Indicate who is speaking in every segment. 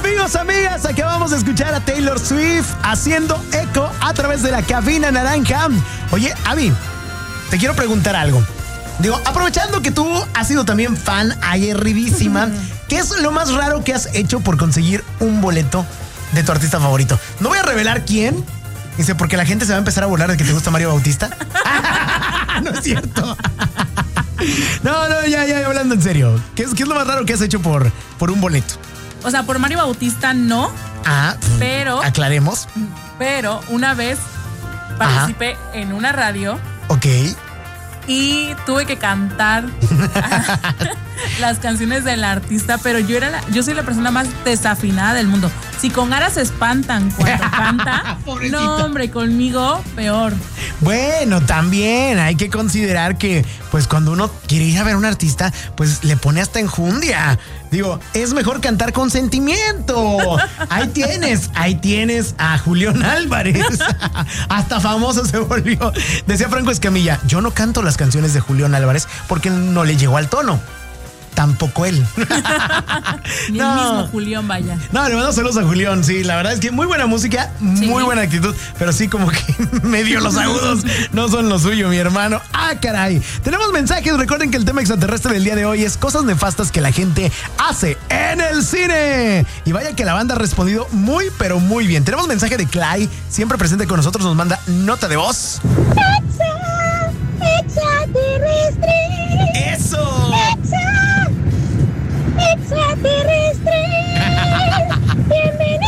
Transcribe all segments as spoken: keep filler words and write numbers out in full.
Speaker 1: Amigos, amigas, acabamos de escuchar a Taylor Swift haciendo eco a través de la cabina naranja. Oye, Abby, te quiero preguntar algo. Digo, aprovechando que tú has sido también fan aguerridísima, ¿qué es lo más raro que has hecho por conseguir un boleto de tu artista favorito? No voy a revelar quién. Dice, porque la gente se va a empezar a burlar de que te gusta Mario Bautista. No es cierto. No, no, ya, ya, hablando en serio. ¿Qué es, qué es lo más raro que has hecho por, por un boleto?
Speaker 2: O sea, por Mario Bautista no.
Speaker 1: Ah,
Speaker 2: pero.
Speaker 1: Aclaremos.
Speaker 2: Pero una vez participé Ajá. en una radio.
Speaker 1: Ok.
Speaker 2: Y tuve que cantar las canciones del artista, pero yo era la, yo soy la persona más desafinada del mundo. Si con Ara se espantan cuando canta, no, hombre, conmigo peor.
Speaker 1: Bueno, también hay que considerar que, pues, cuando uno quiere ir a ver a un artista, pues le pone hasta enjundia. Digo, es mejor cantar con sentimiento. Ahí tienes, ahí tienes a Julián Álvarez. Hasta famoso se volvió. Decía Franco Escamilla, yo no canto las canciones de Julián Álvarez porque no le llegó al tono. Tampoco él.
Speaker 2: Ni no. el mismo Julián, vaya.
Speaker 1: No, le mando saludos a Julián. Sí, la verdad es que muy buena música, sí. muy buena actitud, pero sí como que medio los agudos no son lo suyo, mi hermano. Ah, caray. Tenemos mensajes. Recuerden que el tema extraterrestre del día de hoy es cosas nefastas que la gente hace en el cine. Y vaya que la banda ha respondido muy, pero muy bien. Tenemos mensaje de Clay, siempre presente con nosotros, nos manda nota de voz.
Speaker 3: Exa, extraterrestre.
Speaker 1: ¡Eso!
Speaker 3: Exa. Extraterrestre, bienvenida.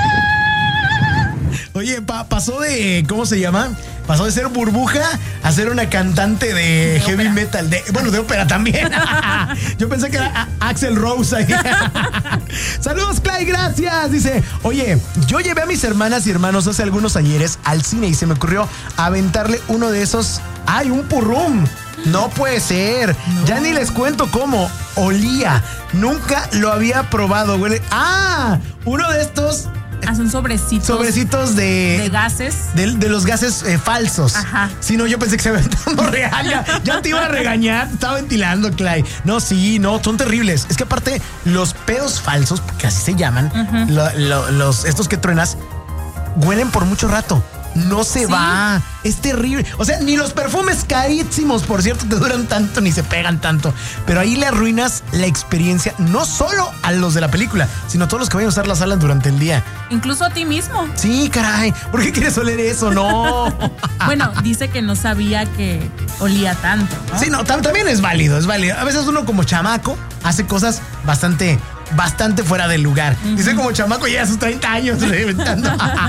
Speaker 1: Oye, pa, pasó de, ¿cómo se llama? Pasó de ser burbuja a ser una cantante de, de heavy ópera. metal, de, bueno, de ópera también. Yo pensé que era Axl Rose ahí. Saludos, Clay, gracias. Dice, oye, yo llevé a mis hermanas y hermanos hace algunos ayeres al cine y se me ocurrió aventarle uno de esos. ¡Ay, un purrum! No puede ser. No. Ya ni les cuento cómo olía. Nunca lo había probado. Huele. ¡Ah! Uno de estos.
Speaker 2: Ah, son sobrecitos.
Speaker 1: Sobrecitos de.
Speaker 2: De gases.
Speaker 1: De, de los gases eh, falsos.
Speaker 2: Ajá.
Speaker 1: Sí, no, yo pensé que se aventando real. Ya, ya te iba a regañar. Te estaba ventilando, Clay. No, sí, no, son terribles. Es que aparte, los pedos falsos, porque así se llaman, uh-huh. lo, lo, los, estos que truenas, huelen por mucho rato. No se ¿Sí? va, es terrible. O sea, ni los perfumes carísimos, por cierto, te duran tanto ni se pegan tanto. Pero ahí le arruinas la experiencia, no solo a los de la película, sino a todos los que vayan a usar la sala durante el día.
Speaker 2: Incluso a ti mismo.
Speaker 1: Sí, caray, ¿por qué quieres oler eso? No.
Speaker 2: Bueno, dice que no sabía que olía tanto, ¿no?
Speaker 1: Sí, no, también es válido, es válido. A veces uno como chamaco hace cosas bastante... bastante fuera del lugar. Uh-huh. Dice como chamaco ya a sus treinta años reventando.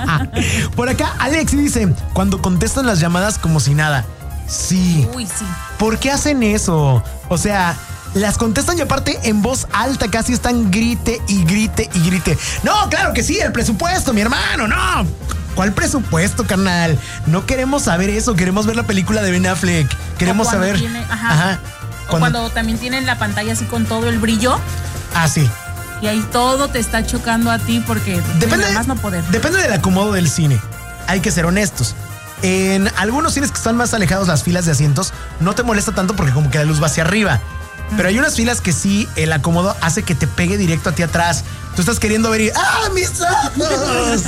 Speaker 1: Por acá Alexi dice, cuando contestan las llamadas como si nada. Sí.
Speaker 2: Uy, sí.
Speaker 1: ¿Por qué hacen eso? O sea, las contestan y aparte en voz alta casi están grite y grite y grite. No, claro que sí, el presupuesto, mi hermano, no. ¿Cuál presupuesto, carnal? No queremos saber eso, queremos ver la película de Ben Affleck. Queremos saber.
Speaker 2: Tiene, ajá. Ajá. O cuando, cuando también tienen la pantalla así con todo el brillo.
Speaker 1: Ah, sí.
Speaker 2: Y ahí todo te está chocando a ti porque
Speaker 1: depende,
Speaker 2: más no poder.
Speaker 1: Depende del acomodo del cine. Hay que ser honestos. En algunos cines que están más alejados las filas de asientos no te molesta tanto porque como que la luz va hacia arriba. Pero hay unas filas que sí, el acomodo hace que te pegue directo a ti atrás. Tú estás queriendo ver y ¡ah, mis ojos!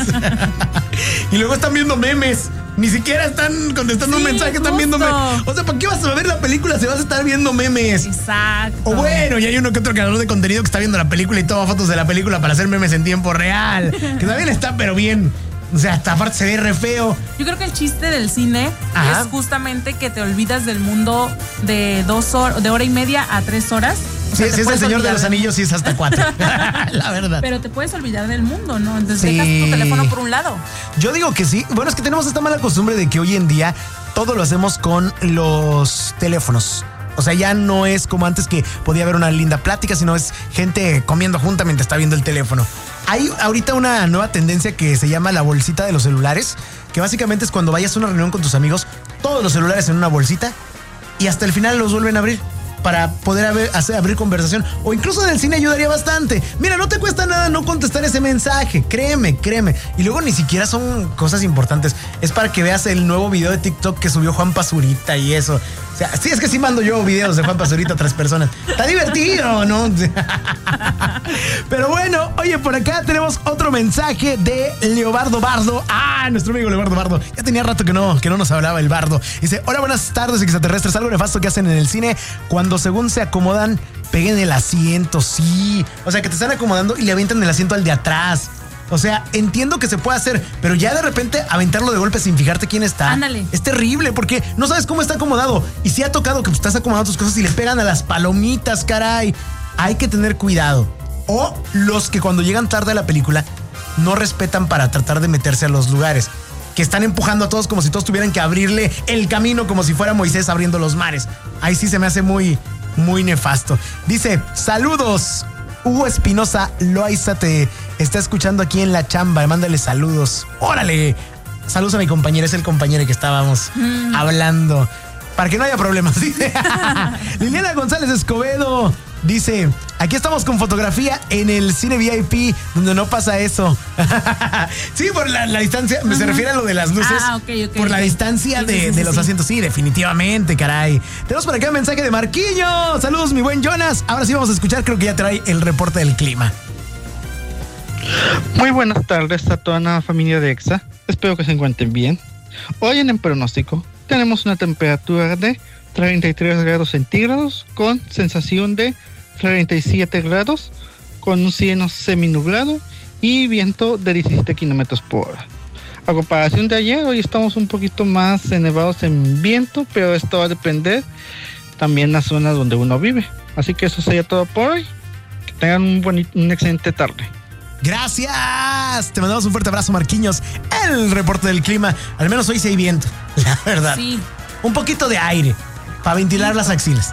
Speaker 1: Y luego están viendo memes. Ni siquiera están contestando sí, un mensaje, están justo. viendo memes. O sea, ¿para qué vas a ver la película si vas a estar viendo memes?
Speaker 2: Exacto.
Speaker 1: O bueno, y hay uno que otro creador de contenido que está viendo la película y toma fotos de la película para hacer memes en tiempo real. Que también está, pero bien. O sea, hasta aparte se ve re feo.
Speaker 2: Yo creo que el chiste del cine Ajá. es justamente que te olvidas del mundo de dos horas, de hora y media a tres horas.
Speaker 1: O sea, sí, si es el Señor de los Anillos, sí es hasta cuatro. La verdad.
Speaker 2: Pero te puedes olvidar del mundo, ¿no? Entonces sí. dejas tu teléfono por un lado.
Speaker 1: Yo digo que sí. Bueno, es que tenemos esta mala costumbre de que hoy en día todo lo hacemos con los teléfonos. O sea, ya no es como antes que podía haber una linda plática, sino es gente comiendo junta mientras está viendo el teléfono. Hay ahorita una nueva tendencia que se llama la bolsita de los celulares, que básicamente es cuando vayas a una reunión con tus amigos, todos los celulares en una bolsita y hasta el final los vuelven a abrir para poder haber, hacer, abrir conversación. O incluso en el cine ayudaría bastante. Mira, no te cuesta nada no contestar ese mensaje. Créeme, créeme. Y luego ni siquiera son cosas importantes. Es para que veas el nuevo video de TikTok que subió Juan Pazurita y eso. O sea, sí, es que sí mando yo videos de Juan Pazurita a otras personas. Está divertido, ¿no? Pero bueno, oye, por acá tenemos otro mensaje de Leobardo Bardo. Ah, nuestro amigo Leobardo Bardo. Ya tenía rato que no, que no nos hablaba el Bardo. Dice, hola, buenas tardes, extraterrestres. Algo nefasto que hacen en el cine cuando según se acomodan, peguen el asiento. Sí, o sea, que te están acomodando y le avientan el asiento al de atrás. O sea, entiendo que se puede hacer, pero ya de repente aventarlo de golpe sin fijarte quién está.
Speaker 2: Ándale.
Speaker 1: Es terrible porque no sabes cómo está acomodado. Y si ha tocado que pues, estás acomodando tus cosas y le pegan a las palomitas, caray. Hay que tener cuidado. O los que cuando llegan tarde a la película no respetan para tratar de meterse a los lugares. Que están empujando a todos como si todos tuvieran que abrirle el camino como si fuera Moisés abriendo los mares. Ahí sí se me hace muy, muy nefasto. Dice, saludos. Hugo Espinosa Loaiza te está escuchando aquí en la chamba. Mándale saludos. ¡Órale! Saludos a mi compañera. Es el compañero que estábamos mm. hablando. Para que no haya problemas. Dice Liliana González Escobedo. Dice, aquí estamos con fotografía en el cine V I P, donde no pasa eso. Sí, por la, la distancia, uh-huh. Se refiere a lo de las luces.
Speaker 2: Ah, okay, okay,
Speaker 1: por la
Speaker 2: okay.
Speaker 1: distancia
Speaker 2: sí,
Speaker 1: de,
Speaker 2: sí, sí,
Speaker 1: de los
Speaker 2: sí.
Speaker 1: asientos. Sí, definitivamente, caray. Tenemos por acá un mensaje de Marquillo. Saludos, mi buen Jonas. Ahora sí vamos a escuchar, creo que ya trae el reporte del clima.
Speaker 4: Muy buenas tardes a toda la familia de EXA. Espero que se encuentren bien. Hoy en el pronóstico tenemos una temperatura de treinta y tres grados centígrados con sensación de treinta y siete grados, con un cielo seminublado y viento de diecisiete kilómetros por hora. A comparación de ayer, hoy estamos un poquito más elevados en viento, pero esto va a depender también de las zonas donde uno vive. Así que eso sería todo por hoy. Que tengan un bonito, una excelente tarde.
Speaker 1: Gracias. Te mandamos un fuerte abrazo, Marquinhos. El reporte del clima. Al menos hoy sí hay viento, la verdad.
Speaker 2: Sí.
Speaker 1: Un poquito de aire para ventilar las axilas.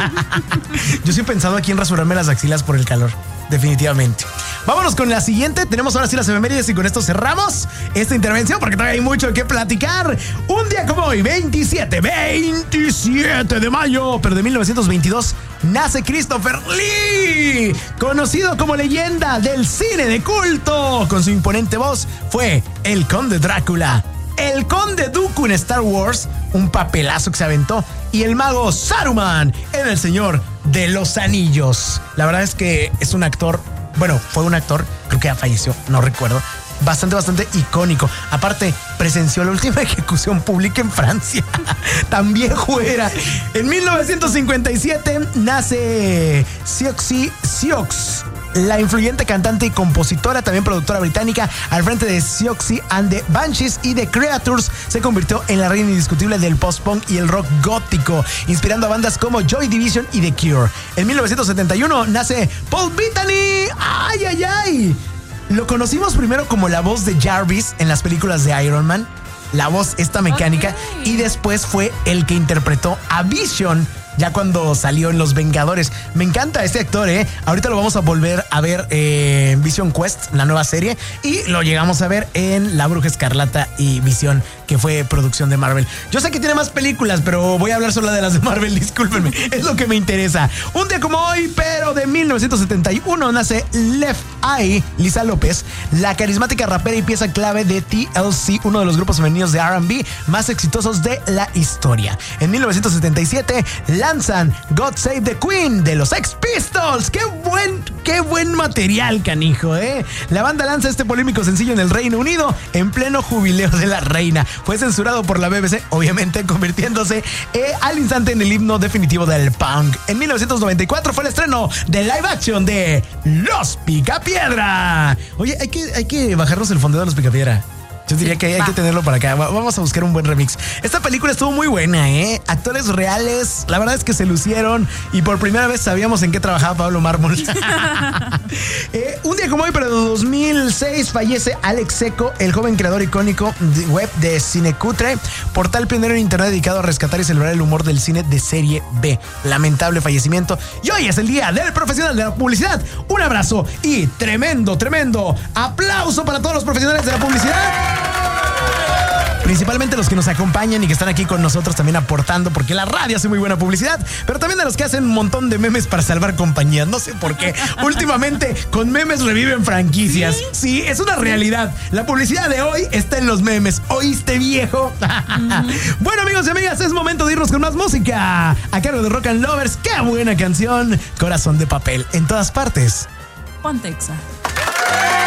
Speaker 1: Yo sí he pensado aquí en rasurarme las axilas por el calor. Definitivamente. Vámonos con la siguiente. Tenemos ahora sí las efemérides y con esto cerramos esta intervención porque todavía hay mucho que platicar. Un día como hoy, veintisiete, veintisiete de mayo, pero de mil novecientos veintidós, nace Christopher Lee, conocido como leyenda del cine de culto. Con su imponente voz fue el Conde Drácula, el Conde Dooku en Star Wars, un papelazo que se aventó, y el mago Saruman en El Señor de los Anillos. La verdad es que es un actor, bueno, fue un actor, creo que ya falleció, no recuerdo, bastante, bastante icónico. Aparte, presenció la última ejecución pública en Francia. También fuera. En mil novecientos cincuenta y siete nace Siouxsie Sioux, la influyente cantante y compositora, también productora británica. Al frente de Siouxsie and the Banshees y The Creatures, se convirtió en la reina indiscutible del post-punk y el rock gótico, inspirando a bandas como Joy Division y The Cure. En mil novecientos setenta y uno nace Paul Bettany. ¡Ay, ay, ay! Lo conocimos primero como la voz de Jarvis en las películas de Iron Man, la voz esta mecánica, okay. Y después fue el que interpretó a Vision ya cuando salió en Los Vengadores. Me encanta este actor, ¿eh? Ahorita lo vamos a volver a ver en eh, Vision Quest, la nueva serie, y lo llegamos a ver en La Bruja Escarlata y Visión, que fue producción de Marvel. Yo sé que tiene más películas, pero voy a hablar solo de las de Marvel, discúlpenme, es lo que me interesa. Un día como hoy, pero de mil novecientos setenta y uno, nace Left Eye, Lisa López, la carismática rapera y pieza clave de T L C, uno de los grupos femeninos de R and B más exitosos de la historia. En mil novecientos setenta y siete, lanzan God Save the Queen de los Sex Pistols. ¡Qué buen, qué buen material, canijo, eh! La banda lanza este polémico sencillo en el Reino Unido en pleno jubileo de la reina. Fue censurado por la B B C, obviamente convirtiéndose eh, al instante en el himno definitivo del punk. En mil novecientos noventa y cuatro fue el estreno de live action de Los Picapiedra. Oye, hay que, hay que bajarnos el fondeo de Los Picapiedra. Yo diría que hay, hay que tenerlo para acá. Vamos a buscar un buen remix. Esta película estuvo muy buena, ¿eh? Actores reales, la verdad es que se lucieron y por primera vez sabíamos en qué trabajaba Pablo Mármol. eh, un día como hoy, pero de dos mil seis, fallece Alex Seco, el joven creador icónico de web de Cinecutre, portal pionero en internet dedicado a rescatar y celebrar el humor del cine de serie B. Lamentable fallecimiento. Y hoy es el día del profesional de la publicidad. Un abrazo y tremendo, tremendo aplauso para todos los profesionales de la publicidad. Principalmente los que nos acompañan y que están aquí con nosotros también aportando, porque la radio hace muy buena publicidad, pero también a los que hacen un montón de memes para salvar compañías. No sé por qué. Últimamente con memes reviven franquicias. Sí, sí, es una realidad. La publicidad de hoy está en los memes. ¿Oíste, viejo? Uh-huh. Bueno, amigos y amigas, es momento de irnos con más música. A cargo de Rock and Lovers. ¡Qué buena canción! Corazón de papel. En todas partes.
Speaker 2: Ponte Exa.